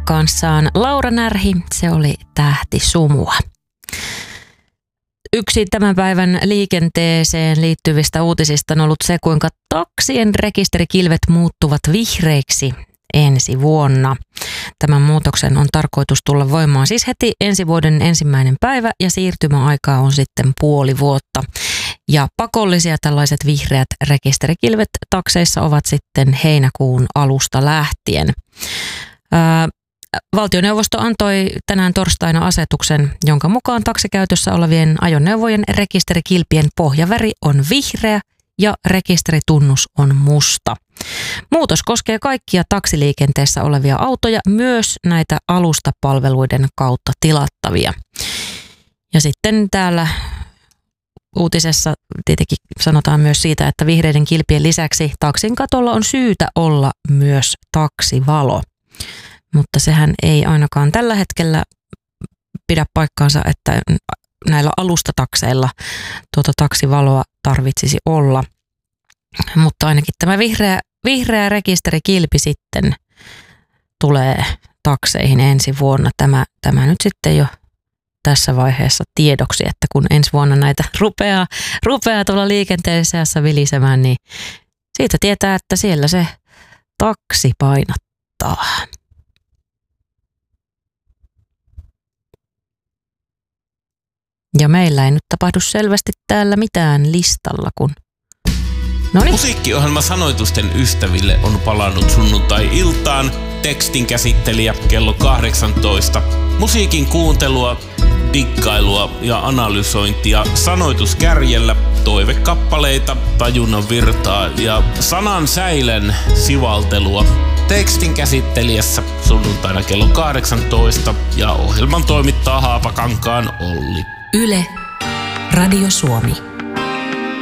kanssaan Laura Närhi, se oli Tähti sumua. Yksi tämän päivän liikenteeseen liittyvistä uutisista on ollut se, kuinka taksien rekisterikilvet muuttuvat vihreiksi ensi vuonna. Tämän muutoksen on tarkoitus tulla voimaan siis heti ensi vuoden 1. päivä ja siirtymäaikaa on sitten puoli vuotta. Ja pakollisia tällaiset vihreät rekisterikilvet takseissa ovat sitten heinäkuun alusta lähtien. Valtioneuvosto antoi tänään torstaina asetuksen, jonka mukaan taksikäytössä olevien ajoneuvojen rekisterikilpien pohjaväri on vihreä ja rekisteritunnus on musta. Muutos koskee kaikkia taksiliikenteessä olevia autoja, myös näitä alustapalveluiden kautta tilattavia. Ja sitten täällä uutisessa tietenkin sanotaan myös siitä, että vihreiden kilpien lisäksi taksin katolla on syytä olla myös taksivalo. Mutta sehän ei ainakaan tällä hetkellä pidä paikkaansa, että näillä alustatakseilla tuota taksivaloa tarvitsisi olla. Mutta ainakin tämä vihreä rekisterikilpi sitten tulee takseihin ensi vuonna. Tämä nyt sitten jo tässä vaiheessa tiedoksi, että kun ensi vuonna näitä rupeaa tuolla liikenteen seassa vilisemään, niin siitä tietää, että siellä se taksi painattaa. Ja meillä ei nyt tapahdu selvästi täällä mitään listalla, kun... Noniin. Musiikkiohjelma Sanoitusten ystäville on palannut sunnuntai-iltaan. Tekstin käsittelijä kello 18. Musiikin kuuntelua, dikkailua ja analysointia sanoituskärjellä, toivekappaleita, tajunnan virtaa ja sanan säilen sivaltelua. Tekstin käsittelijässä sunnuntaina kello 18 ja ohjelman toimittaa Haapakankaan Olli. Yle, Radio Suomi.